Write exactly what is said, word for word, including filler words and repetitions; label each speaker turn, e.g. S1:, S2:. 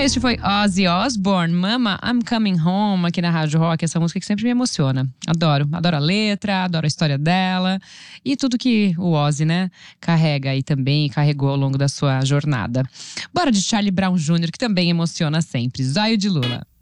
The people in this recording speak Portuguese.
S1: Este foi Ozzy Osbourne, Mama, I'm Coming Home, aqui na Rádio Rock. Essa música que sempre me emociona. Adoro, adoro a letra, adoro a história dela e tudo que o Ozzy, né, carrega aí também e carregou ao longo da sua jornada. Bora de Charlie Brown Júnior, que também emociona sempre. Zóio de Lula.